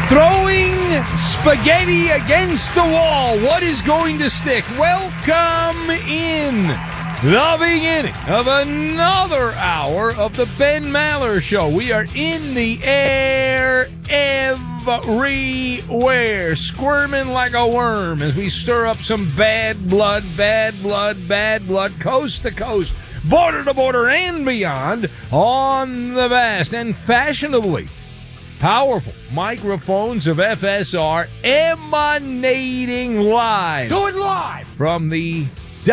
Throwing spaghetti against the wall. What is going to stick? Welcome in the beginning of another hour of the Ben Maller Show. We are in the air everywhere, squirming like a worm as we stir up some bad blood, coast to coast, border to border, and beyond on the vast and fashionably powerful microphones of FSR, emanating live. Do it live! From the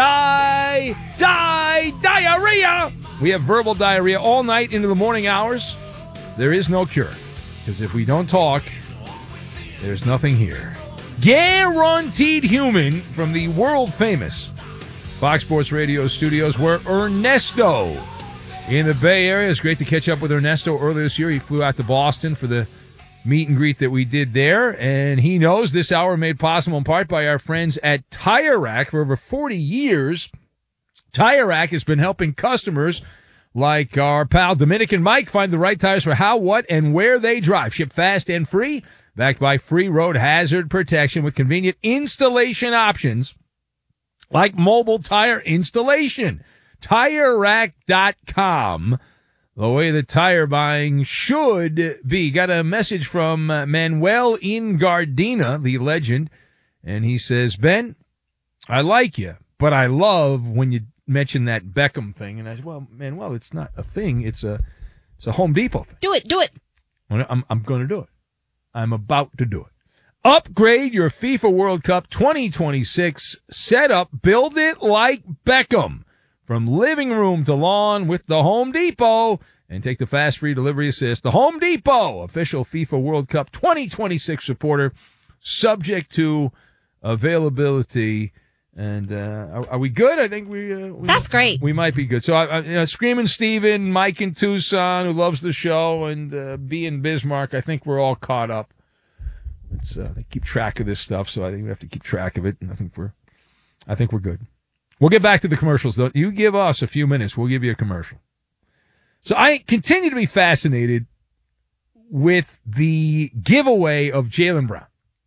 diarrhea. We have verbal diarrhea all night into the morning hours. There is no cure, because if we don't talk, there's nothing here. Guaranteed Human from the world-famous Fox Sports Radio studios, where Ernesto in the Bay Area. It's great to catch up with Ernesto earlier this year. He flew out to Boston for the meet and greet that we did there, and he knows this hour made possible in part by our friends at Tire Rack. For over 40 years, Tire Rack has been helping customers like our pal Dominican Mike find the right tires for how, what, and where they drive. Ship fast and free, backed by free road hazard protection with convenient installation options like mobile tire installation. TireRack.com, the way the tire buying should be. Got a message from Manuel in Gardena, the legend, and he says, Ben, I like you, but I love when you mention that Beckham thing. And I said, well, Manuel, it's not a thing. It's a Home Depot thing. Do it. I'm going to do it. I'm about to do it. Upgrade your FIFA World Cup 2026 setup. Build it like Beckham. From living room to lawn with the Home Depot, and take the fast free delivery assist. The Home Depot, official FIFA World Cup 2026 supporter, subject to availability. And are we good? I think we that's great. We might be good. So Screaming Steven, Mike in Tucson, who loves the show, and B in Bismarck, I think we're all caught up. They keep track of this stuff, so I think we have to keep track of it, and I think we're good. We'll get back to the commercials, though. You give us a few minutes, we'll give you a commercial. So I continue to be fascinated with the giveaway of Jaylen Brown.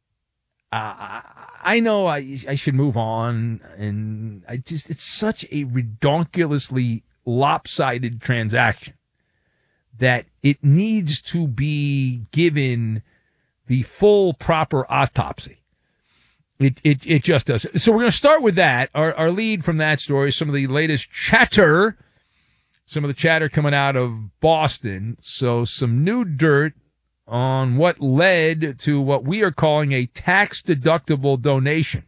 I know I should move on, and it's such a redonkulously lopsided transaction that it needs to be given the full proper autopsy. It just does. So we're going to start with that. Our lead from that story, some of the latest chatter, some of the chatter coming out of Boston. So some new dirt on what led to what we are calling a tax-deductible donation.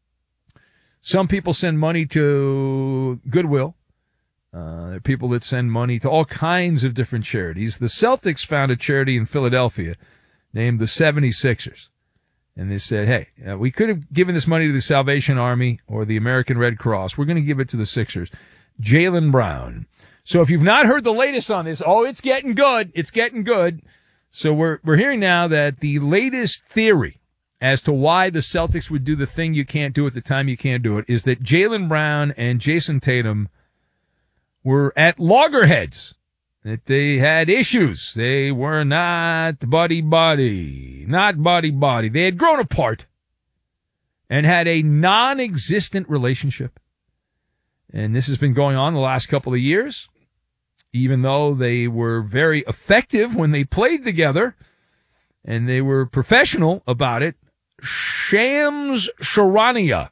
Some people send money to Goodwill. There are people that send money to all kinds of different charities. The Celtics found a charity in Philadelphia named the 76ers. And they said, hey, we could have given this money to the Salvation Army or the American Red Cross. We're going to give it to the Sixers. Jaylen Brown. So if you've not heard the latest on this, it's getting good. It's getting good. So we're hearing now that the latest theory as to why the Celtics would do the thing you can't do at the time you can't do it is that Jaylen Brown and Jason Tatum were at loggerheads. That they had issues. They were not buddy-buddy. Not buddy-buddy. They had grown apart and had a non-existent relationship. And this has been going on the last couple of years, even though they were very effective when they played together and they were professional about it. Shams Charania,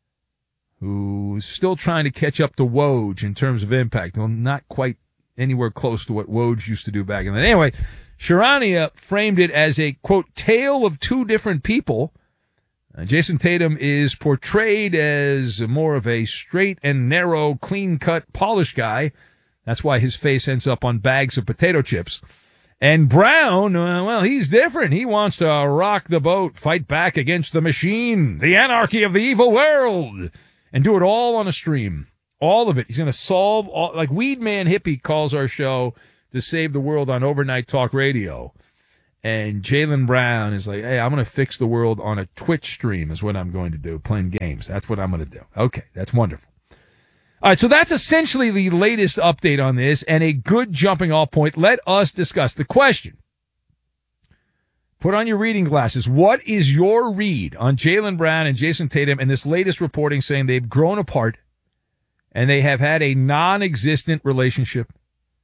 who's still trying to catch up to Woj in terms of impact. Well, not quite anywhere close to what Woj used to do back in the day. Anyway, Charania framed it as a, quote, tale of two different people. Jason Tatum is portrayed as more of a straight and narrow, clean-cut, polished guy. That's why his face ends up on bags of potato chips. And Brown, well, he's different. He wants to rock the boat, fight back against the machine, the anarchy of the evil world, and do it all on a stream. All of it. He's going to solve all, like Weed Man Hippie calls our show to save the world on overnight talk radio. And Jaylen Brown is like, hey, I'm going to fix the world on a Twitch stream is what I'm going to do, playing games. That's what I'm going to do. Okay, that's wonderful. All right, so that's essentially the latest update on this and a good jumping off point. Let us discuss the question. Put on your reading glasses. What is your read on Jaylen Brown and Jason Tatum and this latest reporting saying they've grown apart and they have had a non-existent relationship?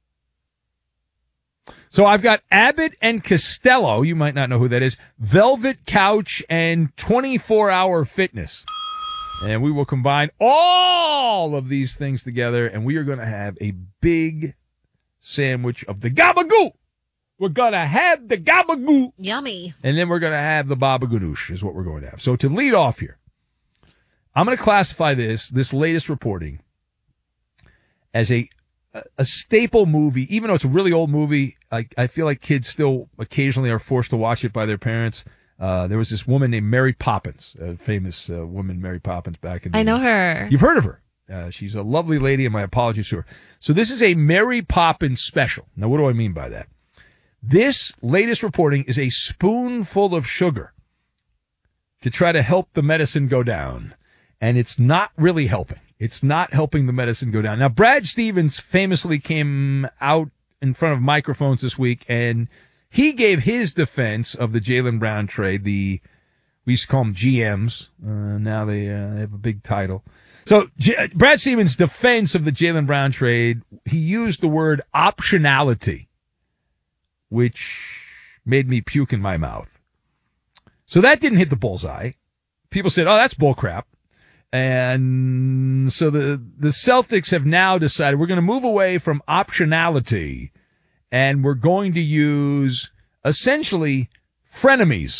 So I've got Abbott and Costello. You might not know who that is. Velvet Couch and 24-Hour Fitness. And we will combine all of these things together, and we are going to have a big sandwich of the gabagoo. We're going to have the gabagoo. Yummy. And then we're going to have the baba ganoush is what we're going to have. So to lead off here, I'm going to classify this latest reporting as a staple movie. Even though it's a really old movie, I feel like kids still occasionally are forced to watch it by their parents. There was this woman named Mary Poppins, a famous woman, Mary Poppins, back in the I know her. You've heard of her. She's a lovely lady, and my apologies to her. So this is a Mary Poppins special. Now, what do I mean by that? This latest reporting is a spoonful of sugar to try to help the medicine go down, and it's not really helping. It's not helping the medicine go down. Now, Brad Stevens famously came out in front of microphones this week, and he gave his defense of the Jaylen Brown trade. We used to call them GMs. Now they have a big title. So Brad Stevens' defense of the Jaylen Brown trade, he used the word optionality, which made me puke in my mouth. So that didn't hit the bullseye. People said, oh, that's bullcrap. And so the Celtics have now decided we're going to move away from optionality, and we're going to use essentially frenemies.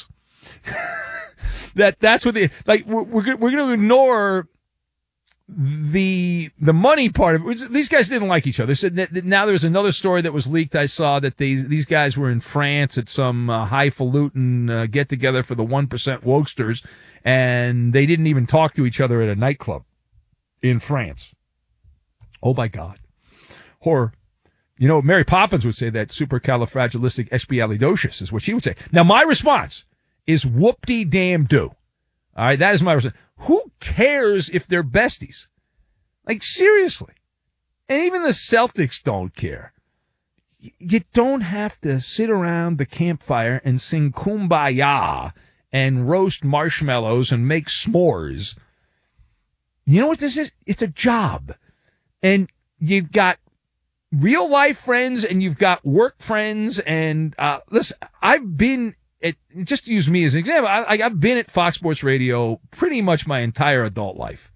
That's what we're going to ignore the money part of it. These guys didn't like each other. They said that now there's another story that was leaked. I saw that these guys were in France at some highfalutin get together for the 1% wokesters, and they didn't even talk to each other at a nightclub in France. Oh my God, horror. You know, Mary Poppins would say that supercalifragilisticexpialidocious is what she would say. Now, my response is whoop-de-damn-do. All right, that is my response. Who cares if they're besties? Like, seriously. And even the Celtics don't care. You don't have to sit around the campfire and sing Kumbaya and roast marshmallows and make s'mores. You know what this is? It's a job. And you've got real life friends and you've got work friends. And listen, I've been just to use me as an example, I've been at Fox Sports Radio pretty much my entire adult life.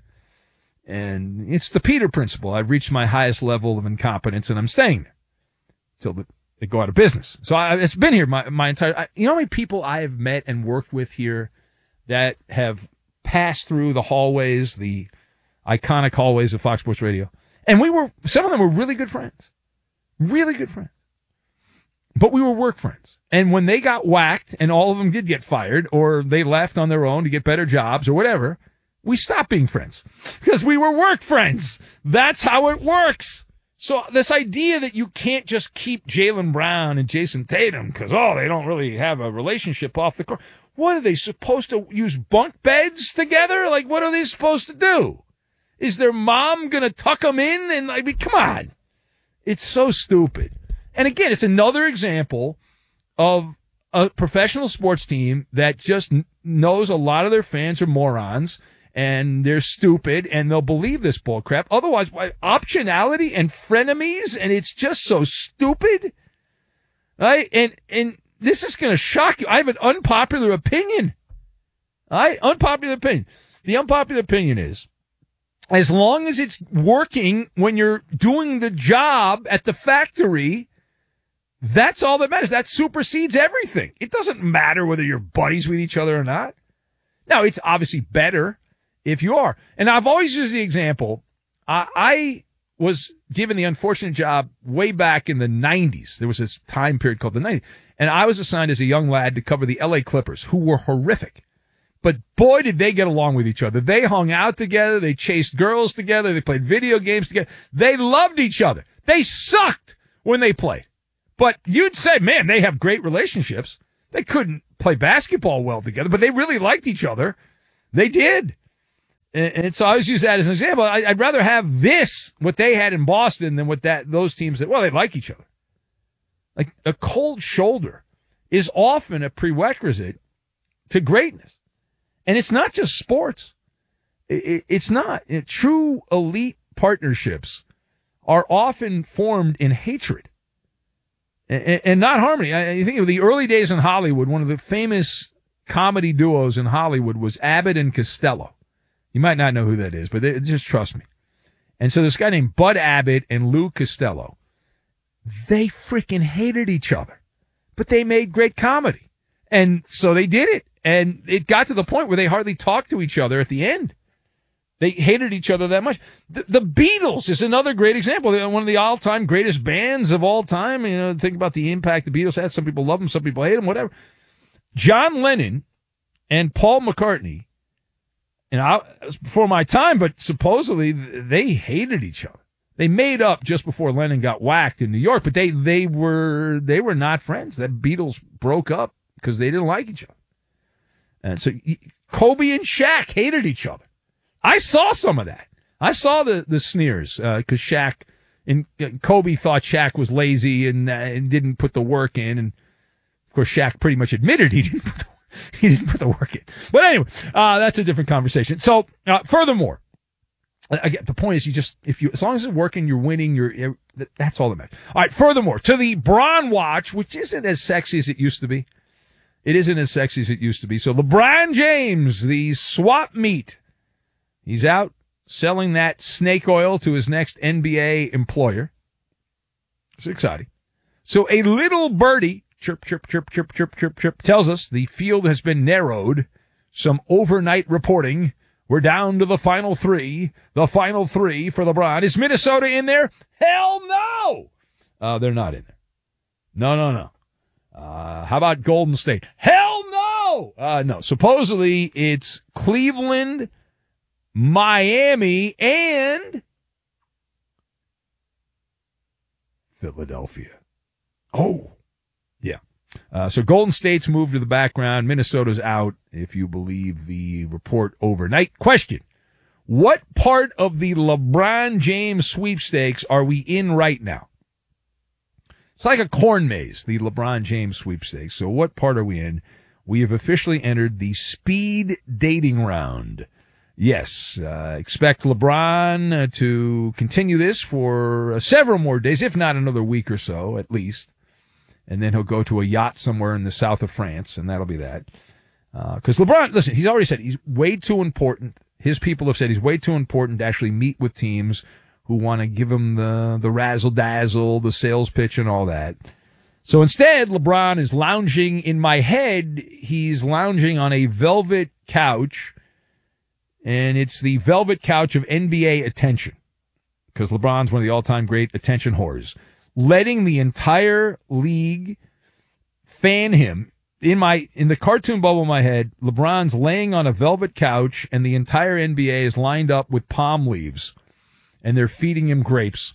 And it's the Peter principle. I've reached my highest level of incompetence and I'm staying there until they go out of business. So it's been here my entire, you know how many people I have met and worked with here that have passed through the hallways, the iconic hallways of Fox Sports Radio. And some of them were really good friends. Really good friends. But we were work friends. And when they got whacked, and all of them did get fired, or they left on their own to get better jobs or whatever, we stopped being friends. Because we were work friends. That's how it works. So this idea that you can't just keep Jaylen Brown and Jason Tatum because, they don't really have a relationship off the court. What are they supposed to use bunk beds together? Like, what are they supposed to do? Is their mom going to tuck them in? And I mean, come on. It's so stupid. And again, it's another example of a professional sports team that just knows a lot of their fans are morons and they're stupid and they'll believe this bull crap. Otherwise, optionality and frenemies, and it's just so stupid. Right? And this is going to shock you. I have an unpopular opinion. All right? Unpopular opinion. The unpopular opinion is, as long as it's working when you're doing the job at the factory, that's all that matters. That supersedes everything. It doesn't matter whether you're buddies with each other or not. Now, it's obviously better if you are. And I've always used the example. I was given the unfortunate job way back in the 90s. There was this time period called the 90s. And I was assigned as a young lad to cover the LA Clippers, who were horrific. But boy, did they get along with each other. They hung out together. They chased girls together. They played video games together. They loved each other. They sucked when they played. But you'd say, man, they have great relationships. They couldn't play basketball well together, but they really liked each other. They did. And so I always use that as an example. I'd rather have what they had in Boston, than what those teams that, they like each other. Like a cold shoulder is often a prerequisite to greatness. And it's not just sports. It's not. True elite partnerships are often formed in hatred and not harmony. I think of the early days in Hollywood, one of the famous comedy duos in Hollywood was Abbott and Costello. You might not know who that is, but just trust me. And so this guy named Bud Abbott and Lou Costello, they freaking hated each other, but they made great comedy. And so they did it. And it got to the point where they hardly talked to each other at the end. They hated each other that much. The Beatles is another great example. They're one of the all-time greatest bands of all time. You know, think about the impact the Beatles had. Some people love them, some people hate them, whatever. John Lennon and Paul McCartney, and it was before my time, but supposedly they hated each other. They made up just before Lennon got whacked in New York, but they were not friends. That Beatles broke up because they didn't like each other. And so Kobe and Shaq hated each other. I saw some of that. I saw the sneers because Shaq and Kobe thought Shaq was lazy and didn't put the work in, and of course Shaq pretty much admitted he didn't put the work in. But anyway, that's a different conversation. So furthermore, again, the point is as long as it's working, you're winning. That's all that matters. All right. Furthermore, to the Bron watch, which isn't as sexy as it used to be. It isn't as sexy as it used to be. So LeBron James, the swap meet. He's out selling that snake oil to his next NBA employer. It's exciting. So a little birdie, chirp, chirp, chirp, chirp, chirp, chirp, chirp, tells us the field has been narrowed. Some overnight reporting. We're down to the final three. The final three for LeBron. Is Minnesota in there? Hell no! They're not in there. No. How about Golden State? Hell no! No. Supposedly it's Cleveland, Miami, and Philadelphia. Oh, yeah. So Golden State's moved to the background. Minnesota's out, if you believe the report overnight. Question. What part of the LeBron James sweepstakes are we in right now? It's like a corn maze, the LeBron James sweepstakes. So what part are we in? We have officially entered the speed dating round. Yes, expect LeBron to continue this for several more days, if not another week or so, at least. And then he'll go to a yacht somewhere in the south of France, and that'll be that. Because LeBron, listen, he's already said he's way too important. His people have said he's way too important to actually meet with teams who want to give him the razzle-dazzle, the sales pitch, and all that. So instead, LeBron is lounging in my head. He's lounging on a velvet couch, and it's the velvet couch of NBA attention, because LeBron's one of the all-time great attention whores, letting the entire league fan him. In the cartoon bubble in my head, LeBron's laying on a velvet couch, and the entire NBA is lined up with palm leaves, and they're feeding him grapes.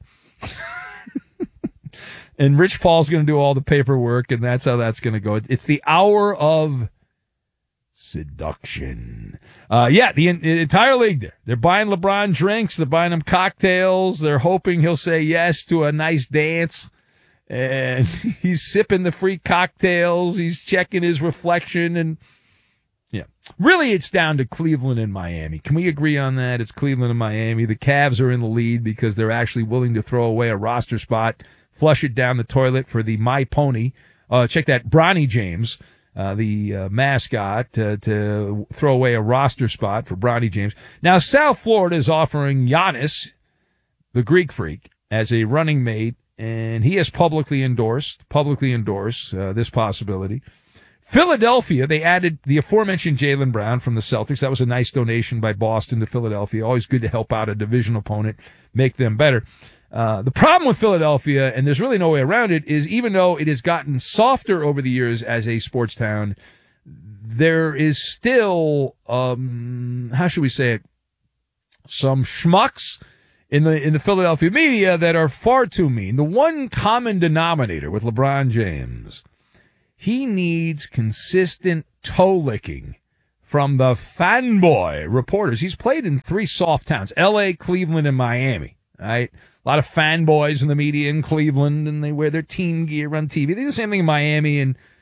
And Rich Paul's going to do all the paperwork, and that's how that's going to go. It's the hour of seduction. The entire league there. They're buying LeBron drinks. They're buying him cocktails. They're hoping he'll say yes to a nice dance. And he's sipping the free cocktails. He's checking his reflection. And yeah, really it's down to Cleveland and Miami. Can we agree on that? It's Cleveland and Miami. The Cavs are in the lead because they're actually willing to throw away a roster spot, flush it down the toilet for the My Pony. Check that, Bronny James, the mascot, to throw away a roster spot for Bronny James. Now, South Florida is offering Giannis, the Greek freak, as a running mate, and he has publicly endorsed this possibility. Philadelphia, they added the aforementioned Jaylen Brown from the Celtics. That was a nice donation by Boston to Philadelphia. Always good to help out a division opponent, make them better. The problem with Philadelphia, and there's really no way around it, is even though it has gotten softer over the years as a sports town, there is still, how should we say it, some schmucks in the Philadelphia media that are far too mean. The one common denominator with LeBron James, he needs consistent toe licking from the fanboy reporters. He's played in 3 soft towns, L.A., Cleveland, and Miami, right? A lot of fanboys in the media in Cleveland, and they wear their team gear on TV. They do the same thing in Miami, and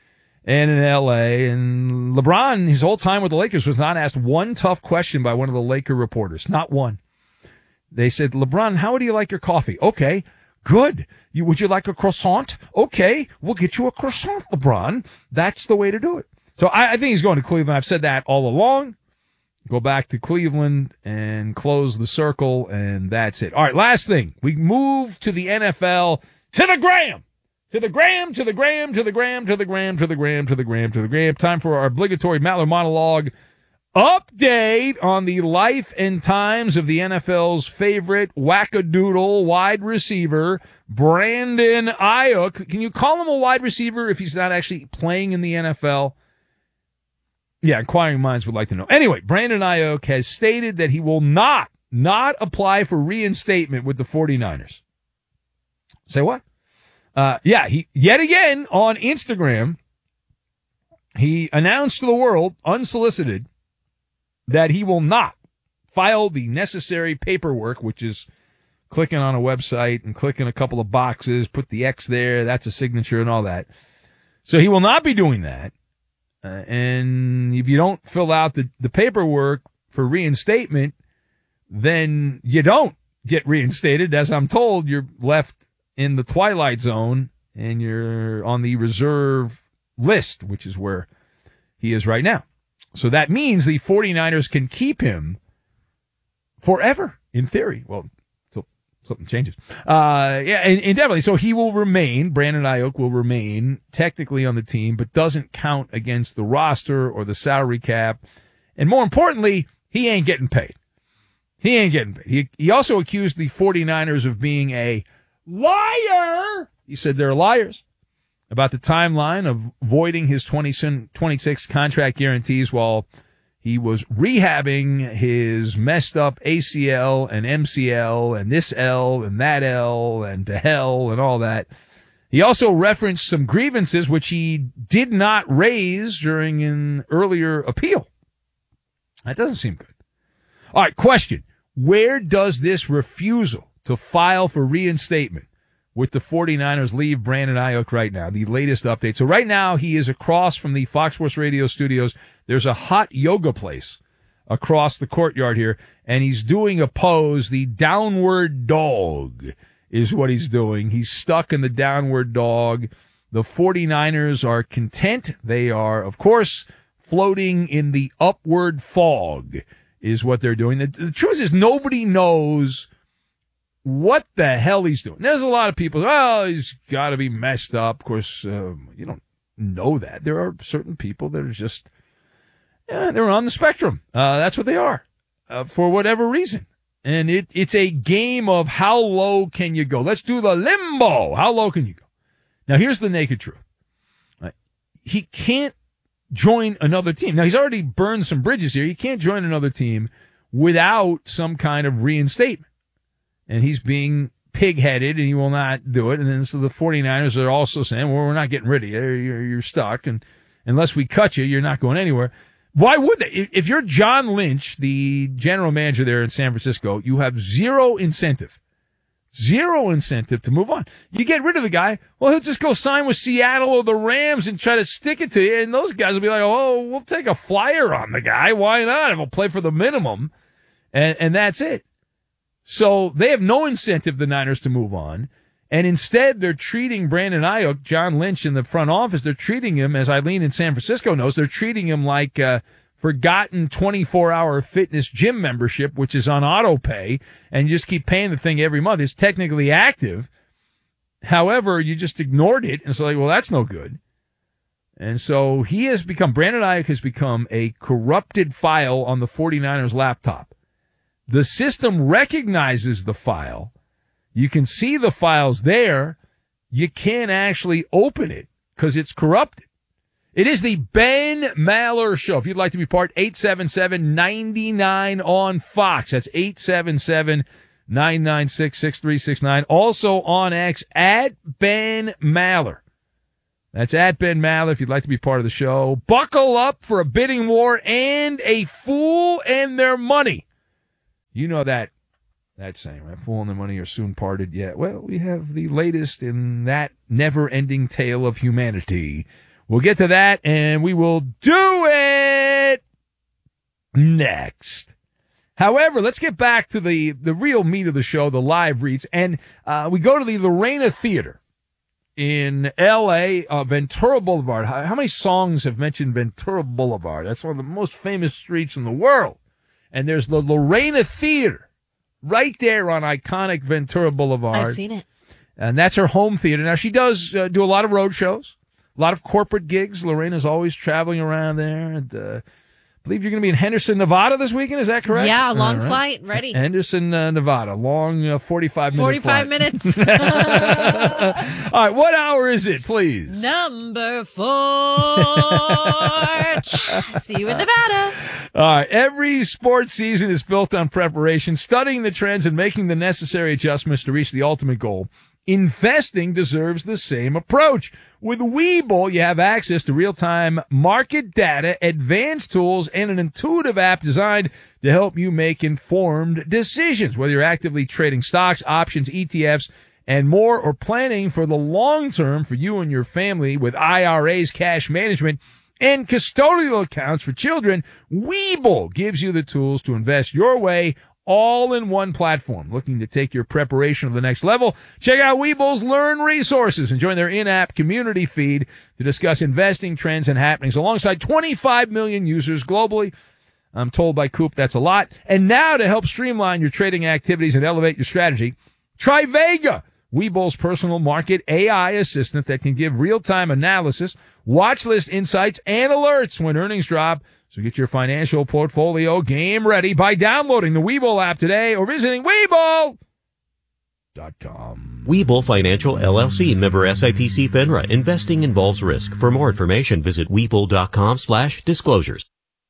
and in L.A. And LeBron, his whole time with the Lakers, was not asked one tough question by one of the Laker reporters. Not one. They said, LeBron, how do you like your coffee? Okay, good. Would you like a croissant? Okay, we'll get you a croissant, LeBron. That's the way to do it. So I think he's going to Cleveland. I've said that all along. Go back to Cleveland and close the circle, and that's it. All right, last thing. We move to the NFL, to the gram. To the gram, to the gram, to the gram, to the gram, to the gram, to the gram, to the gram. Time for our obligatory Maller monologue update on the life and times of the NFL's favorite wackadoodle wide receiver, Brandon Aiyuk. Can you call him a wide receiver if he's not actually playing in the NFL? Yeah, inquiring minds would like to know. Anyway, Brandon Aiyuk has stated that he will not apply for reinstatement with the 49ers. Say what? He yet again on Instagram, he announced to the world, unsolicited, that he will not file the necessary paperwork, which is clicking on a website and clicking a couple of boxes, put the X there, that's a signature and all that. So he will not be doing that. And if you don't fill out the paperwork for reinstatement, then you don't get reinstated. As I'm told, you're left in the twilight zone and you're on the reserve list, which is where he is right now. So that means the 49ers can keep him forever, in theory. Well, so something changes. And definitely. So he will remain, Brandon Aiyuk will remain technically on the team, but doesn't count against the roster or the salary cap. And more importantly, he ain't getting paid. He ain't getting paid. He also accused the 49ers of being a liar. He said they're liars about the timeline of voiding his 26 contract guarantees while he was rehabbing his messed up ACL and MCL and this L and that L and to hell and all that. He also referenced some grievances which he did not raise during an earlier appeal. That doesn't seem good. All right, question. Where does this refusal to file for reinstatement with the 49ers leave Brandon Aiyuk right now? The latest update. So right now he is across from the Fox Sports Radio studios. There's a hot yoga place across the courtyard here, and he's doing a pose. The downward dog is what he's doing. He's stuck in the downward dog. The 49ers are content. They are, of course, floating in the upward fog is what they're doing. The truth is nobody knows what the hell he's doing. There's a lot of people, he's got to be messed up. Of course, you don't know that. There are certain people that are just, they're on the spectrum. That's what they are, for whatever reason. And it's a game of how low can you go? Let's do the limbo. How low can you go? Now, here's the naked truth. He can't join another team. Now, he's already burned some bridges here. He can't join another team without some kind of reinstatement. And he's being pig-headed, and he will not do it. And then so the 49ers are also saying, well, we're not getting rid of you. You're stuck. And unless we cut you, you're not going anywhere. Why would they? If you're John Lynch, the general manager there in San Francisco, you have zero incentive to move on. You get rid of the guy, well, he'll just go sign with Seattle or the Rams and try to stick it to you. And those guys will be like, oh, we'll take a flyer on the guy. Why not? If he'll play for the minimum. And that's it. So they have no incentive, the Niners, to move on. And instead, they're treating Brandon Aiyuk, John Lynch in the front office, they're treating him, as Eileen in San Francisco knows, they're treating him like a forgotten 24-hour fitness gym membership, which is on auto pay, and you just keep paying the thing every month. It's technically active. However, you just ignored it. And it's like, well, that's no good. And so Brandon Aiyuk has become a corrupted file on the 49ers laptop. The system recognizes the file. You can see the files there. You can't actually open it because it's corrupted. It is the Ben Maller Show. If you'd like to be part, 877-99 on Fox. That's 877-996-6369. Also on X, at Ben Maller. That's at Ben Maller if you'd like to be part of the show. Buckle up for a bidding war and a fool and their money. You know that saying, right? Fool and their money are soon parted. Yeah, well, we have the latest in that never-ending tale of humanity We'll get to that, and we will do it next. However, let's get back to the real meat of the show, the live reads. And we go to the Lorena Theater in L.A., Ventura Boulevard. How many songs have mentioned Ventura Boulevard? That's one of the most famous streets in the world. And there's the Lorena Theater right there on iconic Ventura Boulevard. I've seen it. And that's her home theater. Now, she does do a lot of road shows, a lot of corporate gigs. Lorena's always traveling around there. And I believe you're going to be in Henderson, Nevada this weekend. Is that correct? Yeah, long flight, ready. Henderson, Nevada. Long 45-minute 45 flight. minutes. All right, what hour is it, please? Number 4. See you in Nevada. All right, every sports season is built on preparation, studying the trends, and making the necessary adjustments to reach the ultimate goal. Investing deserves the same approach. With Webull, you have access to real-time market data, advanced tools, and an intuitive app designed to help you make informed decisions. Whether you're actively trading stocks, options, ETFs, and more, or planning for the long term for you and your family with IRAs, cash management, and custodial accounts for children, Webull gives you the tools to invest your way, all in one platform. Looking to take your preparation to the next level? Check out Webull's Learn Resources and join their in-app community feed to discuss investing trends and happenings alongside 25 million users globally. I'm told by Coop that's a lot. And now to help streamline your trading activities and elevate your strategy, try Vega, Webull's personal market AI assistant that can give real-time analysis, watch list insights, and alerts when earnings drop. So get your financial portfolio game ready by downloading the Webull app today or visiting Webull.com. Webull Financial LLC, member SIPC FINRA. Investing involves risk. For more information, visit Webull.com/disclosures.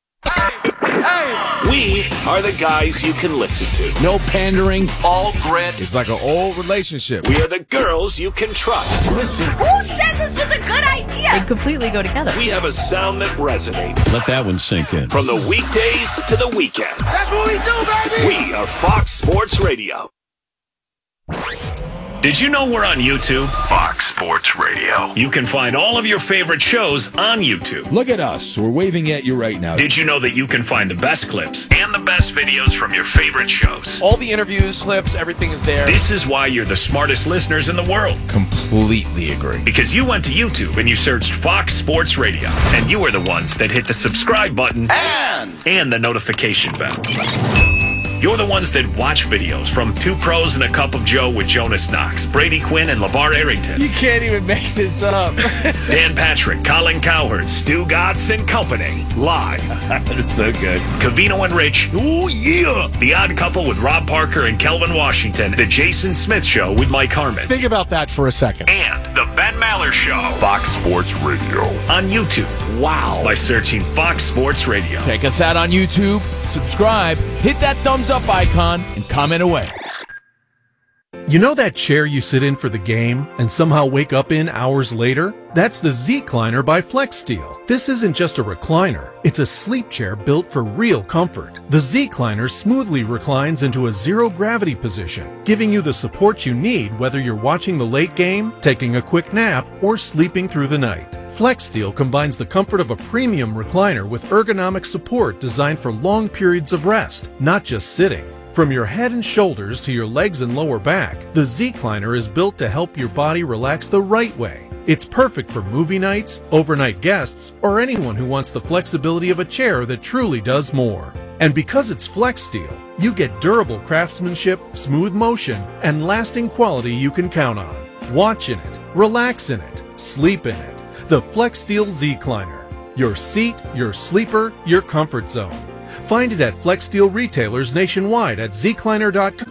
We are the guys you can listen to. No pandering. All grit. It's like an old relationship. We are the girls you can trust. Listen. Who said this was a good idea? They completely go together. We have a sound that resonates. Let that one sink in. From the weekdays to the weekends. That's what we do, baby! We are Fox Sports Radio. Did you know we're on YouTube? Fox Sports Radio. You can find all of your favorite shows on YouTube. Look at us. We're waving at you right now. Did you know that you can find the best clips and the best videos from your favorite shows? All the interviews, clips, everything is there. This is why you're the smartest listeners in the world. Completely agree. Because you went to YouTube and you searched Fox Sports Radio. And you are the ones that hit the subscribe button and the notification bell. You're the ones that watch videos from Two Pros and a Cup of Joe with Jonas Knox, Brady Quinn, and LeVar Arrington. You can't even make this up. Dan Patrick, Colin Cowherd, Stu Gatz and Company. Live. That's so good. Covino and Rich. Oh, yeah. The Odd Couple with Rob Parker and Kelvin Washington. The Jason Smith Show with Mike Harmon. Think about that for a second. And the Ben Maller Show. Fox Sports Radio. On YouTube. Wow. By searching Fox Sports Radio. Check us out on YouTube, subscribe, hit that thumbs up icon, and comment away. You know that chair you sit in for the game and somehow wake up in hours later? That's the Z-Cliner by FlexSteel. This isn't just a recliner, it's a sleep chair built for real comfort. The Z-Cliner smoothly reclines into a zero-gravity position, giving you the support you need whether you're watching the late game, taking a quick nap, or sleeping through the night. FlexSteel combines the comfort of a premium recliner with ergonomic support designed for long periods of rest, not just sitting. From your head and shoulders to your legs and lower back, the Z-Cliner is built to help your body relax the right way. It's perfect for movie nights, overnight guests, or anyone who wants the flexibility of a chair that truly does more. And because it's FlexSteel, you get durable craftsmanship, smooth motion, and lasting quality you can count on. Watch in it, relax in it, sleep in it. The FlexSteel Z-Cliner. Your seat, your sleeper, your comfort zone. Find it at FlexSteel retailers nationwide at zcliner.com.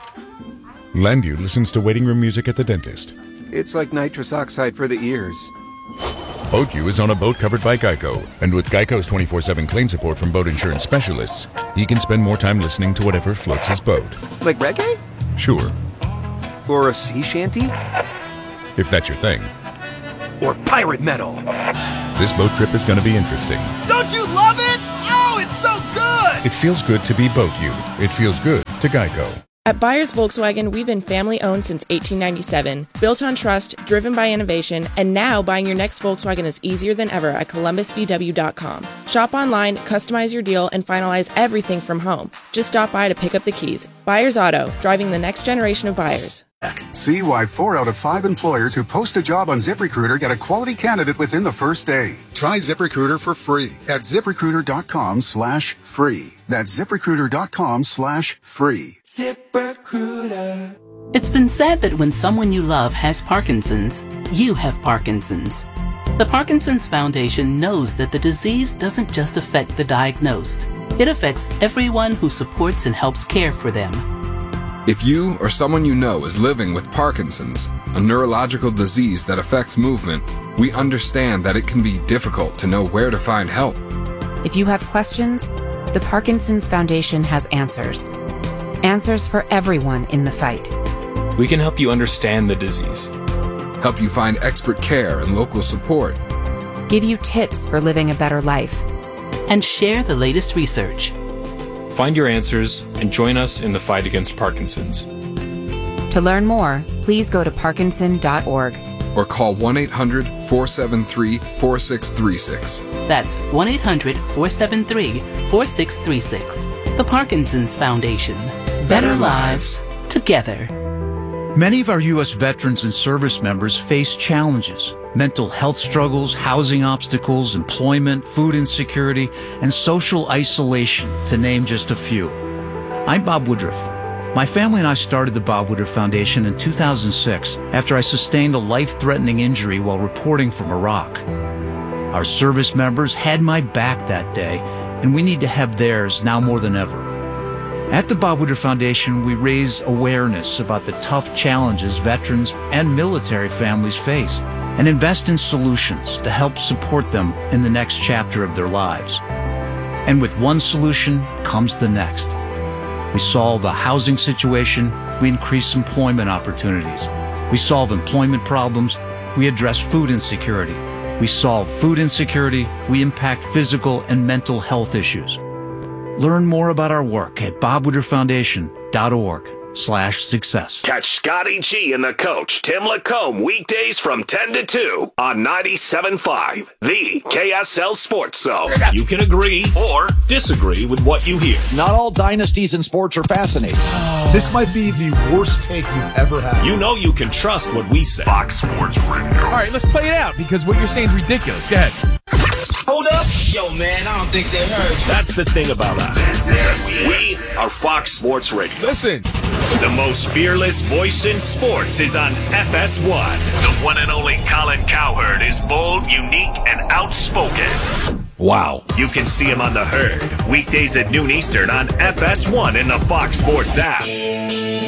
Landu listens to waiting room music at the dentist. It's like nitrous oxide for the ears. BoatU is on a boat covered by Geico, and with Geico's 24/7 claim support from boat insurance specialists, he can spend more time listening to whatever floats his boat. Like reggae? Sure. Or a sea shanty? If that's your thing. Or pirate metal? This boat trip is going to be interesting. Don't you love it? Oh, it's so good! It feels good to be BoatU. It feels good to Geico. At Byers Volkswagen, we've been family-owned since 1897, built on trust, driven by innovation, and now buying your next Volkswagen is easier than ever at columbusvw.com. Shop online, customize your deal, and finalize everything from home. Just stop by to pick up the keys. Byers Auto, driving the next generation of buyers. See why 4 out of 5 employers who post a job on ZipRecruiter get a quality candidate within the first day. Try ZipRecruiter for free at ZipRecruiter.com/free. That's ZipRecruiter.com/free. ZipRecruiter. It's been said that when someone you love has Parkinson's, you have Parkinson's. The Parkinson's Foundation knows that the disease doesn't just affect the diagnosed. It affects everyone who supports and helps care for them. If you or someone you know is living with Parkinson's, a neurological disease that affects movement, we understand that it can be difficult to know where to find help. If you have questions, the Parkinson's Foundation has answers. Answers for everyone in the fight. We can help you understand the disease, help you find expert care and local support, give you tips for living a better life, and share the latest research. Find your answers and join us in the fight against Parkinson's. To learn more, please go to parkinson.org or call 1-800-473-4636. That's 1-800-473-4636. The Parkinson's Foundation. Better lives together. Many of our U.S. veterans and service members face challenges: mental health struggles, housing obstacles, employment, food insecurity, and social isolation, to name just a few. I'm Bob Woodruff. My family and I started the Bob Woodruff Foundation in 2006 after I sustained a life-threatening injury while reporting from Iraq. Our service members had my back that day, and we need to have theirs now more than ever. At the Bob Woodruff Foundation, we raise awareness about the tough challenges veterans and military families face and invest in solutions to help support them in the next chapter of their lives. And with one solution comes the next. We solve a housing situation, we increase employment opportunities. We solve employment problems, we address food insecurity. We solve food insecurity, we impact physical and mental health issues. Learn more about our work at bobwoodrufffoundation.org/success. Catch Scotty G and the coach, Tim Lacombe, weekdays from 10 to 2 on 97.5, the KSL Sports Zone. You can agree or disagree with what you hear. Not all dynasties in sports are fascinating. This might be the worst take you've ever had. You know you can trust what we say. Fox Sports Radio. All right, let's play it out because what you're saying is ridiculous. Go ahead. Hold up. Yo, man, I don't think they heard you. That's the thing about us. We are Fox Sports Radio. Listen. The most fearless voice in sports is on FS1. The one and only Colin Cowherd is bold, unique, and outspoken. Wow. You can see him on The Herd, weekdays at noon Eastern on FS1 in the Fox Sports app.